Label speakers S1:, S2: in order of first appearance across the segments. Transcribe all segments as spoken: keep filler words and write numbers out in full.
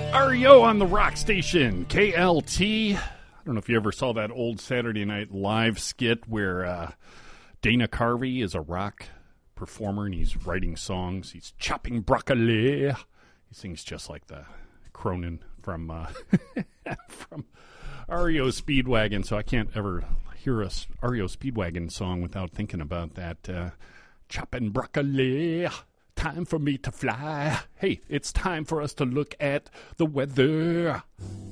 S1: R E O on the rock station, K L T. I don't know if you ever saw that old Saturday Night Live skit where uh, Dana Carvey is a rock performer and he's writing songs. He's chopping broccoli. He sings just like the Cronin from uh, from R E O Speedwagon, so I can't ever hear a R E O Speedwagon song without thinking about that. Uh, chopping broccoli. Time for me to fly. Hey, it's time for us to look at the weather.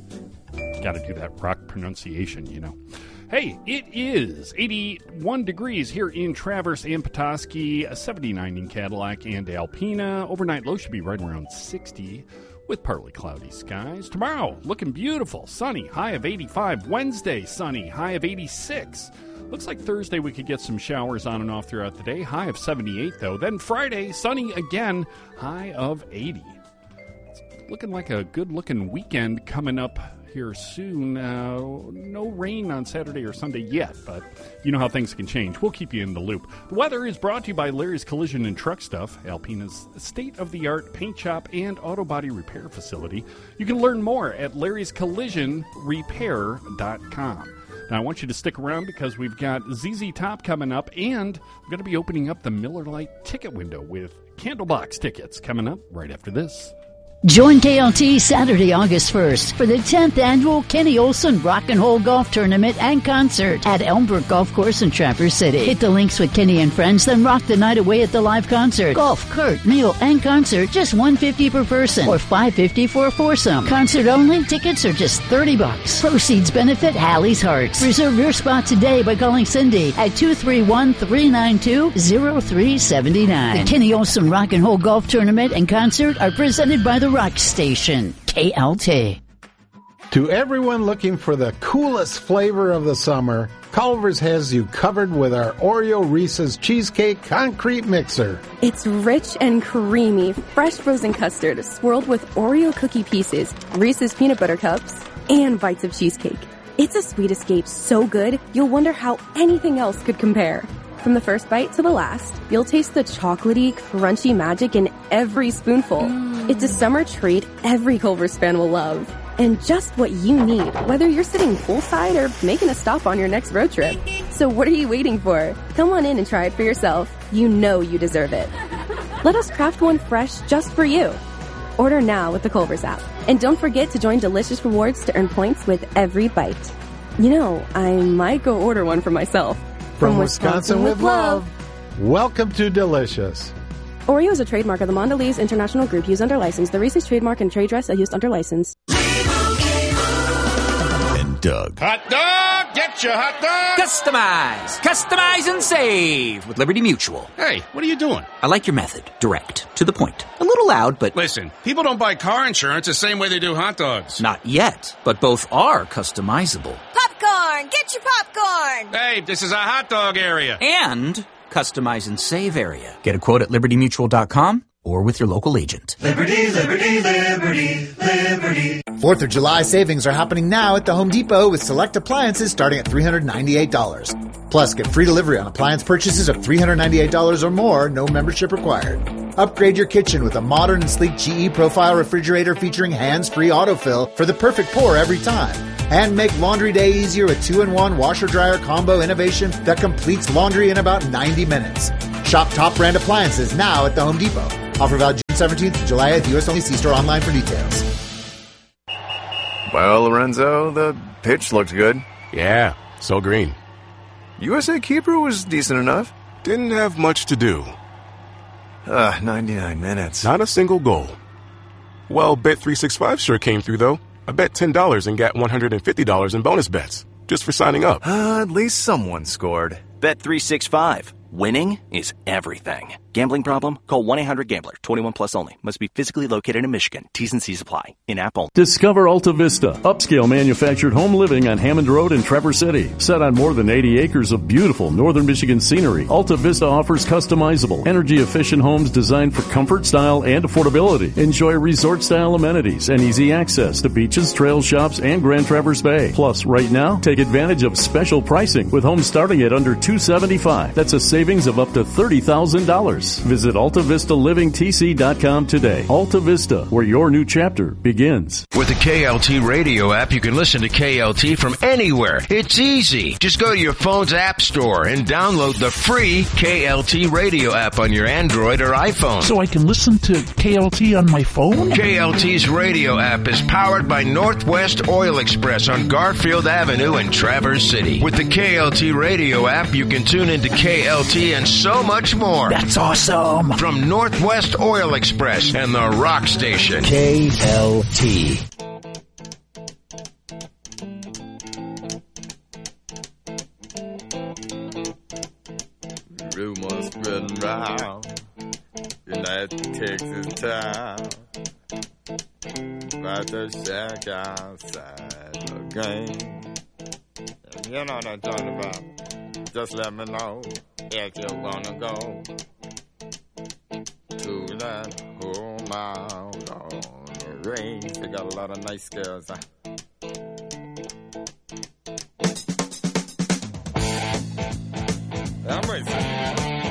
S1: Got to do that rock pronunciation, you know. Hey, it is eighty-one degrees here in Traverse and Petoskey, seventy-nine in Cadillac and Alpena. Overnight low should be right around sixty with partly cloudy skies. Tomorrow, looking beautiful, sunny, high of eighty-five. Wednesday, sunny, high of eighty-six. Looks like Thursday we could get some showers on and off throughout the day. High of seventy-eight, though. Then Friday, sunny again, high of eighty. It's looking like a good-looking weekend coming up here soon. Uh, no rain on Saturday or Sunday yet, but you know how things can change. We'll keep you in the loop. The weather is brought to you by Larry's Collision and Truck Stuff, Alpena's state-of-the-art paint shop and auto body repair facility. You can learn more at larrys collision repair dot com. Now, I want you to stick around because we've got Z Z Top coming up, and we're going to be opening up the Miller Lite ticket window with Candlebox tickets coming up right after this.
S2: Join K L T Saturday, August first for the tenth annual Kenny Olson Rock and Roll Golf Tournament and Concert at Elmbrook Golf Course in Traverse City. Hit the links with Kenny and friends, then rock the night away at the live concert. Golf, cart, meal, and concert, just one hundred fifty dollars per person or five hundred fifty dollars for a foursome. Concert only, tickets are just thirty bucks. Proceeds benefit Hallie's Hearts. Reserve your spot today by calling Cindy at two three one, three nine two, zero three seven nine. The Kenny Olson Rock and Roll Golf Tournament and Concert are presented by the Rock Station, K L T.
S3: To everyone looking for the coolest flavor of the summer, Culver's has you covered with our Oreo Reese's Cheesecake Concrete Mixer.
S4: It's rich and creamy, fresh frozen custard swirled with Oreo cookie pieces, Reese's peanut butter cups, and bites of cheesecake. It's a sweet escape so good, you'll wonder how anything else could compare. From the first bite to the last, you'll taste the chocolatey, crunchy magic in every spoonful. Mm. It's a summer treat every Culver's fan will love. And just what you need, whether you're sitting poolside or making a stop on your next road trip. So what are you waiting for? Come on in and try it for yourself. You know you deserve it. Let us craft one fresh just for you. Order now with the Culver's app. And don't forget to join Delicious Rewards to earn points with every bite. You know, I might go order one for myself.
S3: From, From Wisconsin, Wisconsin with love. Welcome to Delicious.
S4: Oreo is a trademark of the Mondelez International Group used under license. The Reese's trademark and trade dress are used under license.
S5: And Doug.
S6: Hot dog! Get your hot dog!
S7: Customize! Customize and save with Liberty Mutual.
S6: Hey, what are you doing?
S7: I like your method. Direct. To the point. A little loud, but...
S6: Listen, people don't buy car insurance the same way they do hot dogs.
S7: Not yet, but both are customizable.
S8: Popcorn! Get your popcorn!
S6: Hey, this is a hot dog area.
S7: And customize and save area. Get a quote at liberty mutual dot com or with your local agent.
S9: Liberty, liberty, liberty, liberty.
S10: Fourth of July savings are happening now at the Home Depot with select appliances starting at three hundred ninety-eight dollars. Plus, get free delivery on appliance purchases of three hundred ninety-eight dollars or more, no membership required. Upgrade your kitchen with a modern and sleek G E Profile refrigerator featuring hands-free autofill for the perfect pour every time. And make laundry day easier with two in one washer-dryer combo innovation that completes laundry in about ninety minutes. Shop top brand appliances now at the Home Depot. Offer valid June seventeenth to July eighth. U S only. See store online for details.
S11: Well, Lorenzo, the pitch looked good.
S12: Yeah, so green.
S11: U S A Keeper was decent enough.
S12: Didn't have much to do.
S11: Uh, ninety-nine minutes.
S12: Not a single goal. Well, Bet three sixty-five sure came through, though. I bet ten dollars and got one hundred fifty dollars in bonus bets, just for signing up.
S11: Uh, at least someone scored.
S13: Bet three sixty-five. Winning is everything. Gambling problem? Call one eight hundred gambler. twenty-one plus only. Must be physically located in Michigan. T's and C's apply. In-app only.
S14: Discover Alta Vista, upscale manufactured home living on Hammond Road in Traverse City. Set on more than eighty acres of beautiful northern Michigan scenery, Alta Vista offers customizable, energy-efficient homes designed for comfort, style, and affordability. Enjoy resort-style amenities and easy access to beaches, trail shops, and Grand Traverse Bay. Plus, right now, take advantage of special pricing with homes starting at under two hundred seventy-five dollars. That's a savings of up to thirty thousand dollars. yours. Visit Alta Vista Living T C dot com today. Alta Vista, where your new chapter begins.
S5: With the K L T radio app, you can listen to K L T from anywhere. It's easy. Just go to your phone's app store and download the free K L T radio app on your Android or iPhone.
S15: So I can listen to K L T on my phone?
S5: K L T's radio app is powered by Northwest Oil Express on Garfield Avenue in Traverse City. With the K L T radio app, you can tune into K L T and so much more.
S15: That's awesome.
S5: From Northwest Oil Express and the Rock Station.
S15: K L T.
S16: Rumors spreading round United Texas town about the shack outside the game. You know what I'm talking about. Just let me know if you wanna go to that whole mile on the range. They got a lot of nice girls. Huh? I'm racing.